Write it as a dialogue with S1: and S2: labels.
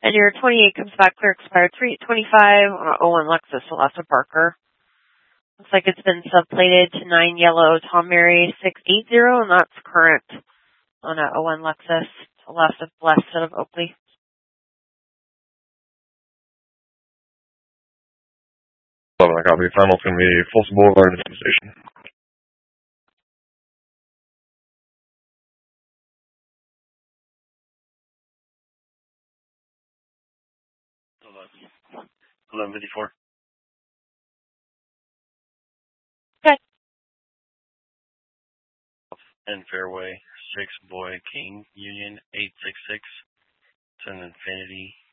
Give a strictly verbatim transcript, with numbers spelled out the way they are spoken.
S1: And your twenty-eight comes back clear, expired three twenty-five on a oh one Lexus Alessa Parker. Looks like it's been subplated to nine yellow Tom Mary six eighty, and that's current on a oh one Lexus Alessa Blessed out of Oakley.
S2: eleven, I copy. Final, it's going to be Folsom Boulevard station. eleven fifty-four.
S1: Okay.
S2: And Fairway, six Boy King Union eight six six. It's an Infinity